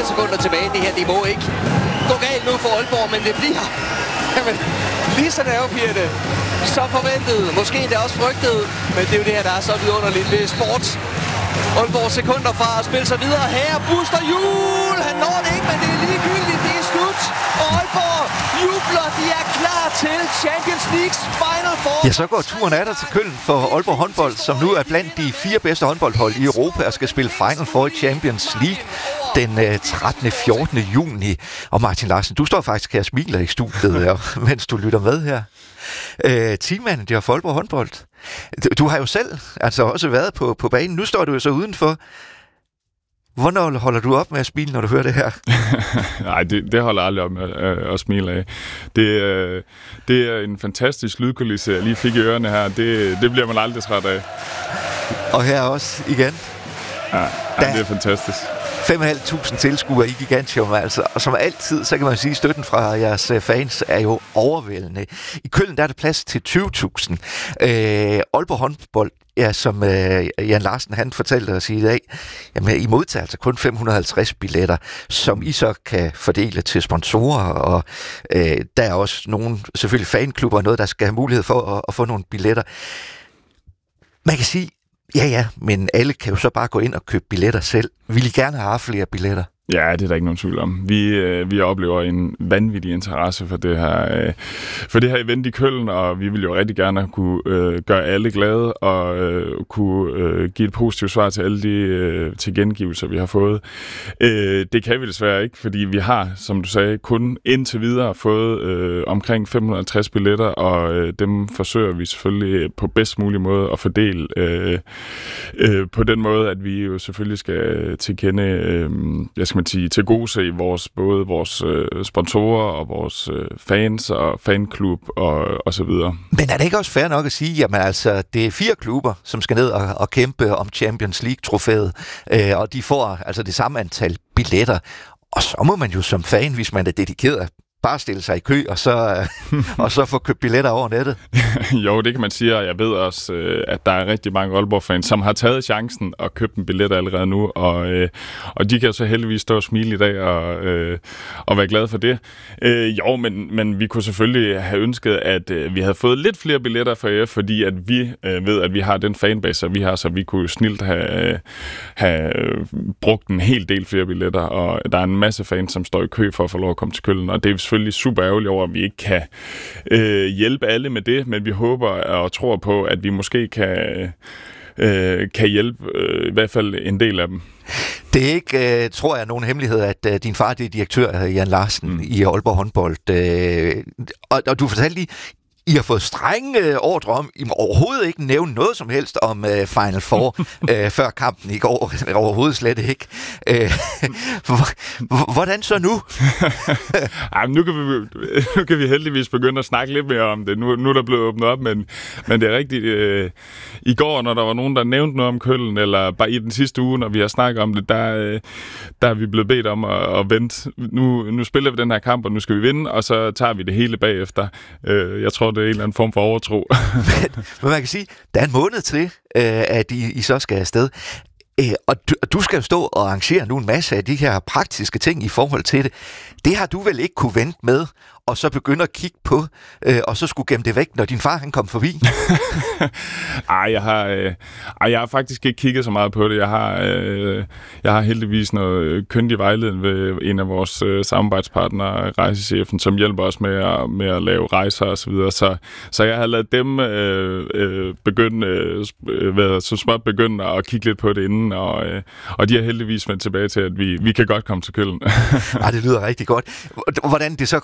4 sekunder tilbage. Det her, det må ikke gå galt nu for Aalborg, men det bliver lige så nervepirrende som forventet. Måske endda også frygtet, men det er jo det her, der er så vidunderligt ved sport. Aalborg sekunder fra at spille sig videre. Her Buster Juhl, han når det ikke, men det er ligegyldigt. Det er slut. Og Aalborg jubler. De er klar til Champions Leagues Final Four. Ja, så går turen af der til Køln for Aalborg håndbold, som nu er blandt de 4 bedste håndboldhold i Europa og skal spille Final Four i Champions League den 13. 14. juni. Og Martin Larsen, du står faktisk her og smiler i studiet, mens du lytter med her. Teammanager for Aalborg håndbold. Du har jo selv også været på banen. Nu står du jo så udenfor. Hvornår holder du op med at smile, når du hører det her? Nej, det holder aldrig op med at smile af. Det er en fantastisk lydkulisse, jeg lige fik i ørerne her. Det bliver man aldrig træt af. Og her også igen. Ja, det er fantastisk. 5.500 tilskuere i Gigantium, altså. Og som altid, så kan man sige, at støtten fra jeres fans er jo overvældende. I Køln der er der plads til 20.000. Aalborg håndbold, ja, som Jan Larsen han fortalte os i dag, jamen, I modtager altså kun 550 billetter, som I så kan fordele til sponsorer, og der er også nogle, selvfølgelig fanklubber, noget, der skal have mulighed for at få nogle billetter. Man kan sige, ja, men alle kan jo så bare gå ind og købe billetter selv. Vil I gerne have flere billetter? Ja, det er der ikke nogen tvivl om. Vi oplever en vanvittig interesse for det her event i Køln, og vi vil jo rigtig gerne kunne gøre alle glade og kunne give et positivt svar til alle de tilkendegivelser, vi har fået. Det kan vi desværre ikke, fordi vi har, som du sagde, kun indtil videre fået omkring 550 billetter, og dem forsøger vi selvfølgelig på bedst mulig måde at fordele på den måde, at vi jo selvfølgelig skal tilkende til gode se både vores sponsorer og vores fans og fanklub og så videre. Men er det ikke også fair nok at sige, jamen altså, det er 4 klubber, som skal ned og kæmpe om Champions League-trofæet, og de får altså det samme antal billetter, og så må man jo som fan, hvis man er dedikeret, bare stille sig i kø, og så få købt billetter over nettet. Jo, det kan man sige, og jeg ved også, at der er rigtig mange Aalborg-fans, som har taget chancen og købt en billet allerede nu, og de kan så heldigvis stå og smile i dag og være glade for det. Jo, men vi kunne selvfølgelig have ønsket, at vi havde fået lidt flere billetter for AF, fordi at vi ved, at vi har den fanbase, vi har, så vi kunne snilt have brugt en hel del flere billetter, og der er en masse fans, som står i kø for at få lov at komme til Køln, og det er selvfølgelig super ærgerligt over, at vi ikke kan hjælpe alle med det, men vi håber og tror på, at vi måske kan hjælpe i hvert fald en del af dem. Det er ikke, tror jeg, nogen hemmelighed, at din far det er direktør, Jan Larsen, i Aalborg håndbold. Og du fortalte lige, I har fået strenge ordre om, I må overhovedet ikke nævne noget som helst om Final Four før kampen i går. Overhovedet slet ikke. Hvordan så nu? Ej, nu kan vi heldigvis begynde at snakke lidt mere om det. Nu er der blevet åbnet op, men det er rigtigt. I går, når der var nogen, der nævnte noget om Køln, eller bare i den sidste uge, når vi har snakket om det, der er vi blevet bedt om at vente. Nu spiller vi den her kamp, og nu skal vi vinde, og så tager vi det hele bagefter. Jeg tror, det er en eller anden form for overtro. men man kan sige, der er en måned til, at I så skal afsted. Og du skal jo stå og arrangere nu en masse af de her praktiske ting i forhold til det. Det har du vel ikke kunne vente med, og så begynde at kigge på, og så skulle gemme det væk, når din far han kom forbi? Jeg har faktisk ikke kigget så meget på det. Jeg har heldigvis noget kyndig vejledning ved en af vores samarbejdspartnere, rejsechefen, som hjælper os med at lave rejser og så videre. Så jeg har ladet dem så småt begynde at kigge lidt på det inden, og de har heldigvis vendt tilbage til, at vi kan godt komme til Køln. Det lyder rigtig godt. Hvordan det så